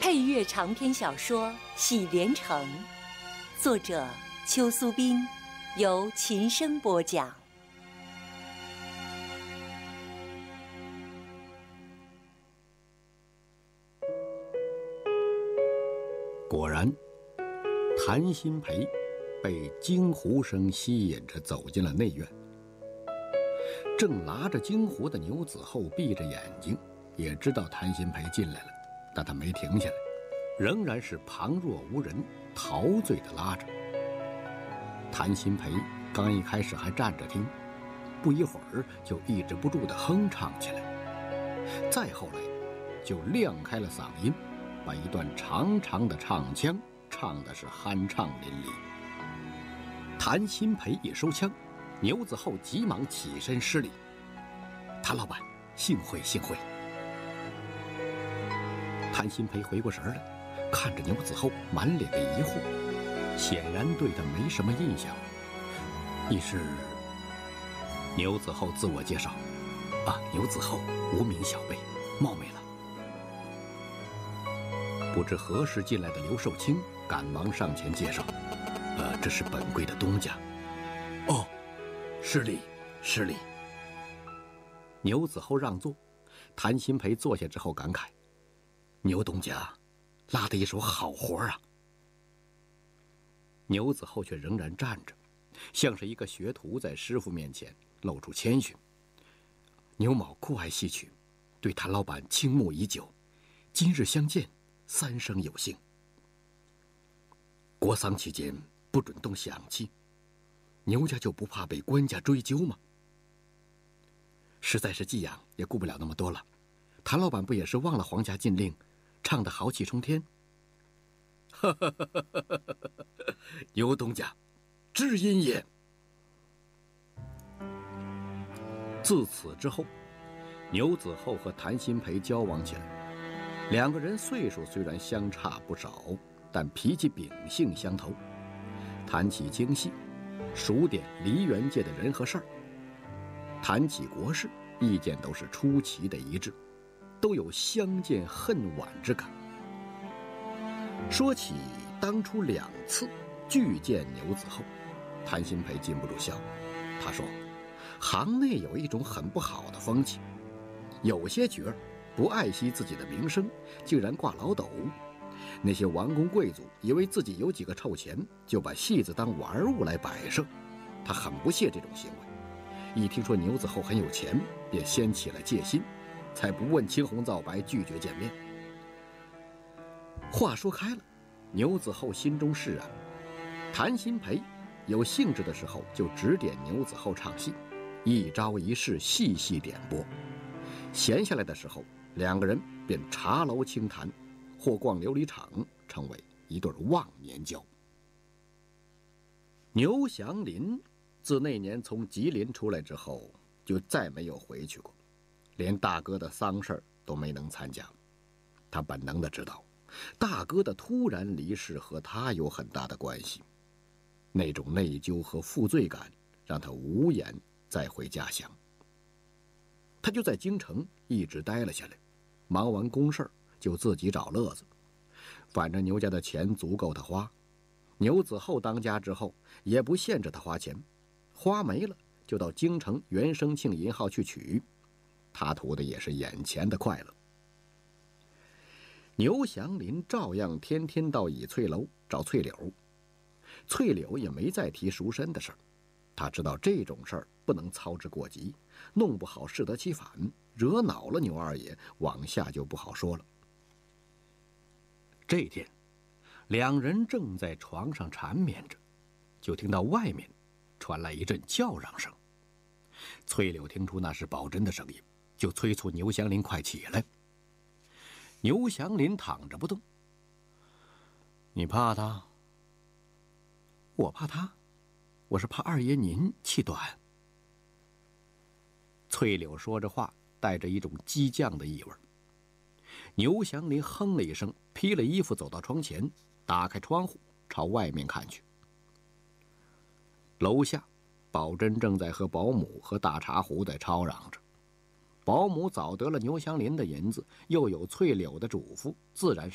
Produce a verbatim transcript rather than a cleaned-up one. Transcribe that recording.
配乐长篇小说《喜连城》，作者邱苏斌，由琴声播讲。 果然，谭鑫培被京胡声吸引着走进了内院。正拿着京胡的牛子厚闭着眼睛，也知道谭鑫培进来了，但他没停下来，仍然是旁若无人，陶醉地拉着。谭鑫培刚一开始还站着听，不一会儿就抑制不住地哼唱起来，再后来就亮开了嗓音，把一段长长的唱腔唱的是酣畅淋漓。谭鑫培一收枪，牛子厚急忙起身施礼：“谭老板，幸会幸会。”谭鑫培回过神来，看着牛子厚，满脸的疑惑，显然对他没什么印象。你是？牛子厚自我介绍：“啊，牛子厚，无名小辈，冒昧了。”不知何时进来的刘寿清赶忙上前介绍：“呃，这是本柜的东家。”“哦，失礼，失礼。”牛子厚让座，谭鑫培坐下之后感慨：“牛东家拉的一手好活啊。”牛子厚却仍然站着，像是一个学徒在师傅面前露出谦逊。牛某酷爱戏曲，对谭老板倾慕已久，今日相见，三生有幸。国丧期间不准动响器，牛家就不怕被官家追究吗？实在是寄养，也顾不了那么多了。谭老板不也是忘了皇家禁令，唱得豪气冲天？牛东家，知音也。自此之后，牛子厚和谭鑫培交往起来。两个人岁数虽然相差不少，但脾气秉性相投。谈起京戏，数点梨园界的人和事儿；谈起国事，意见都是出奇的一致，都有相见恨晚之感。说起当初两次拒见牛子厚，谭鑫培禁不住笑。他说：“行内有一种很不好的风气，有些角儿不爱惜自己的名声，竟然挂老斗。那些王公贵族以为自己有几个臭钱，就把戏子当玩物来摆设。他很不屑这种行为。一听说牛子厚很有钱，便掀起了戒心，才不问青红皂白拒绝见面。”话说开了，牛子厚心中释然。谭鑫培有兴致的时候就指点牛子厚唱戏，一招一式细细点拨。闲下来的时候，两个人便茶楼轻谈，或逛琉璃厂，成为一对忘年交。牛祥林自那年从吉林出来之后，就再没有回去过，连大哥的丧事都没能参加。他本能地知道，大哥的突然离世和他有很大的关系，那种内疚和负罪感让他无颜再回家乡。他就在京城一直待了下来，忙完公事就自己找乐子。反正牛家的钱足够他花，牛子厚当家之后也不限制他花钱，花没了就到京城元生庆银号去取，他图的也是眼前的快乐。牛祥林照样天天到倚翠楼找翠柳，翠柳也没再提赎身的事儿。他知道这种事儿不能操之过急，弄不好适得其反，惹恼了牛二爷，往下就不好说了。这天，两人正在床上缠绵着，就听到外面传来一阵叫嚷声。翠柳听出那是宝珍的声音，就催促牛祥林快起来。牛祥林躺着不动。你怕他？我怕他？我是怕二爷您气短。翠柳说着话，带着一种激将的意味。牛祥林哼了一声，披了衣服走到窗前，打开窗户朝外面看去。楼下，宝珍正在和保姆和大茶壶在吵嚷着。保姆早得了牛祥林的银子，又有翠柳的嘱咐，自然